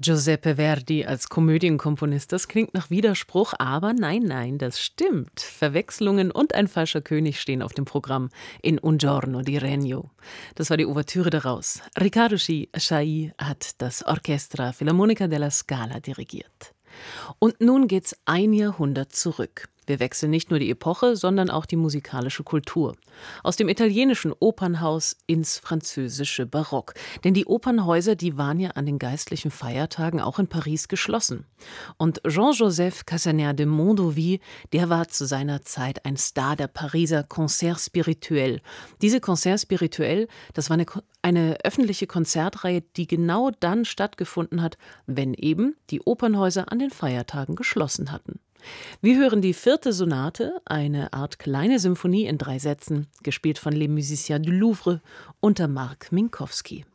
Giuseppe Verdi als Komödienkomponist, das klingt nach Widerspruch, aber nein, das stimmt. Verwechslungen und ein falscher König stehen auf dem Programm in Un giorno di Regno. Das war die Ouvertüre daraus. Riccardo Chailly hat das Orchestra Filarmonica della Scala dirigiert. Und nun geht's ein Jahrhundert zurück. Wir wechseln nicht nur die Epoche, sondern auch die musikalische Kultur. Aus dem italienischen Opernhaus ins französische Barock. Denn die Opernhäuser, die waren ja an den geistlichen Feiertagen auch in Paris geschlossen. Und Jean-Joseph Castaner de Mondovì, der war zu seiner Zeit ein Star der Pariser Concerts Spirituels. Diese Concerts Spirituels, das war eine öffentliche Konzertreihe, die genau dann stattgefunden hat, wenn eben die Opernhäuser an den Feiertagen geschlossen hatten. Wir hören die 4. Sonate, eine Art kleine Symphonie in 3 Sätzen, gespielt von Les Musiciens du Louvre unter Marc Minkowski.